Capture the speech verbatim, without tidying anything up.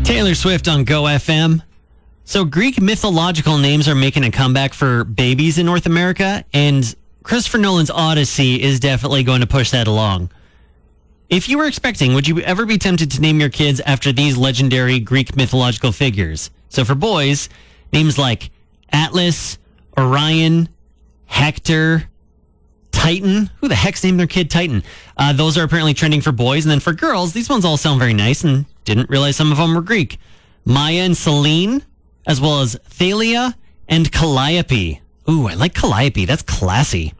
Taylor Swift on Go F M. So Greek mythological names are making a comeback for babies in North America, and Christopher Nolan's Odyssey is definitely going to push that along. If you were expecting, would you ever be tempted to name your kids after these legendary Greek mythological figures? So for boys, names like Atlas, Orion, Hector, Titan. Who the heck's named their kid Titan? Uh, those are apparently trending for boys. And then for girls, these ones all sound very nice and didn't realize some of them were Greek. Maya and Selene, as well as Thalia and Calliope. Ooh, I like Calliope. That's classy.